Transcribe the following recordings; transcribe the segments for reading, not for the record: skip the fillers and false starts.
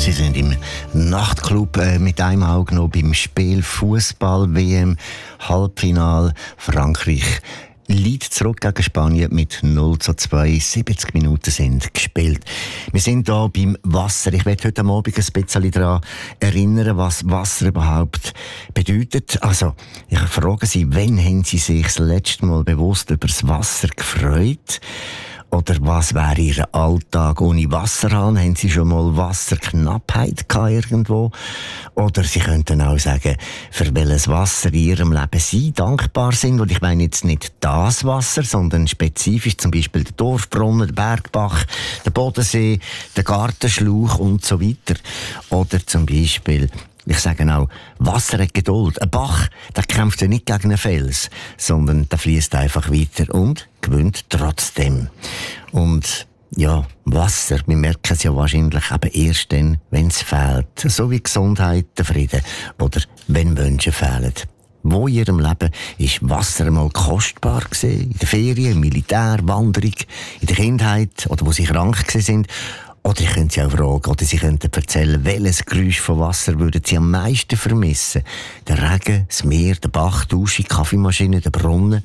Sie sind im Nachtclub mit einem Auge noch beim Spiel Fußball-WM Halbfinal. Frankreich liegt zurück gegen Spanien mit 0:2. 70 Minuten sind gespielt. Wir sind hier beim Wasser. Ich werde heute Abend ein bisschen daran erinnern, was Wasser überhaupt bedeutet. Also, ich frage Sie, wann haben Sie sich das letzte Mal bewusst über das Wasser gefreut? Oder was wäre Ihr Alltag ohne Wasserhahn? Haben Sie schon mal Wasserknappheit gehabt irgendwo? Oder Sie könnten auch sagen, für welches Wasser in Ihrem Leben Sie dankbar sind. Und ich meine jetzt nicht das Wasser, sondern spezifisch zum Beispiel der Dorfbrunnen, der Bergbach, der Bodensee, der Gartenschlauch und so weiter. Oder zum Beispiel, ich sage auch, Wasser hat Geduld. Ein Bach, der kämpft ja nicht gegen einen Fels, sondern der fließt einfach weiter und gewinnt trotzdem. Und ja, Wasser, wir merken es ja wahrscheinlich eben erst dann, wenn es fehlt. So wie Gesundheit, der Frieden oder wenn Wünsche fehlen. Wo in Ihrem Leben ist Wasser einmal kostbar gewesen? In der Ferien, im Militär, Wanderung, in der Kindheit oder wo Sie krank gewesen sind? Oder ich könnte Sie auch fragen, oder Sie könnten erzählen, welches Geräusch von Wasser würden Sie am meisten vermissen? Der Regen, das Meer, der Bach, die Dusche, die Kaffeemaschine, der Brunnen?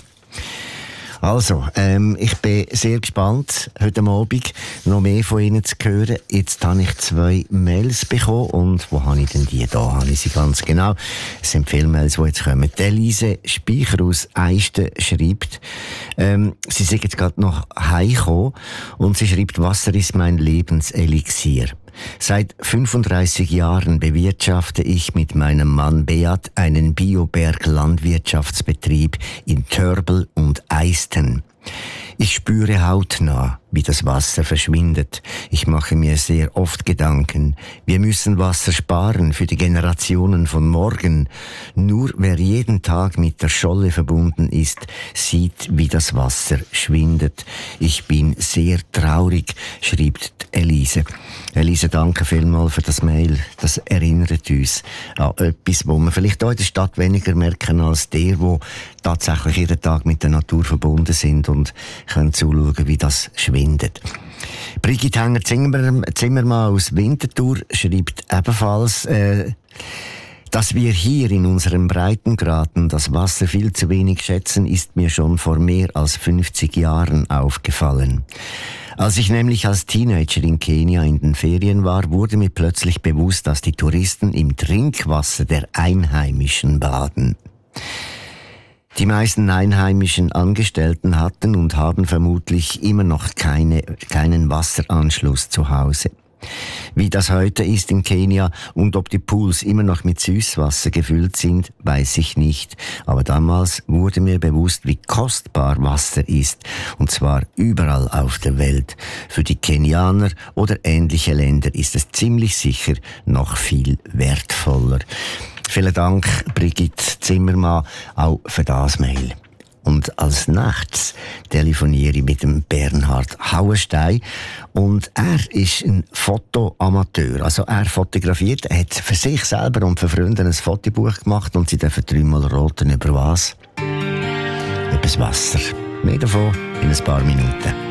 Also, ich bin sehr gespannt, heute Abend noch mehr von Ihnen zu hören. Jetzt habe ich 2 Mails bekommen. Und wo habe ich denn die? Da habe ich sie ganz genau. Es sind viele Mails, die jetzt kommen. Elise Speicher aus Eisten schreibt, sie sind jetzt gerade noch heimgekommen und sie schreibt, Wasser ist mein Lebenselixier. Seit 35 Jahren bewirtschafte ich mit meinem Mann Beat einen Bioberg-Landwirtschaftsbetrieb in Törbel und Eisten. Ich spüre hautnah, wie das Wasser verschwindet. Ich mache mir sehr oft Gedanken. Wir müssen Wasser sparen für die Generationen von morgen. Nur wer jeden Tag mit der Scholle verbunden ist, sieht, wie das Wasser schwindet. Ich bin sehr traurig, schreibt Elise. Elise, danke vielmals für das Mail. Das erinnert uns an etwas, wo wir vielleicht hier in der Stadt weniger merken als der, wo tatsächlich jeden Tag mit der Natur verbunden sind und können zuschauen, wie das schwindet. Brigitte Hänger-Zimmermann aus Winterthur schreibt ebenfalls, dass wir hier in unserem Breitengraden das Wasser viel zu wenig schätzen, ist mir schon vor mehr als 50 Jahren aufgefallen. Als ich nämlich als Teenager in Kenia in den Ferien war, wurde mir plötzlich bewusst, dass die Touristen im Trinkwasser der Einheimischen baden. Die meisten einheimischen Angestellten hatten und haben vermutlich immer noch keinen Wasseranschluss zu Hause. Wie das heute ist in Kenia und ob die Pools immer noch mit Süßwasser gefüllt sind, weiß ich nicht. Aber damals wurde mir bewusst, wie kostbar Wasser ist. Und zwar überall auf der Welt. Für die Kenianer oder ähnliche Länder ist es ziemlich sicher noch viel wertvoller. Vielen Dank, Brigitte Zimmermann, auch für das Mail. Und als nächstes telefoniere ich mit dem Bernhard Hauenstein. Und er ist ein Fotoamateur. Also er fotografiert, er hat für sich selber und für Freunde ein Fotobuch gemacht und sie dürfen 3-mal roten über was? Über das Wasser. Mehr davon in ein paar Minuten.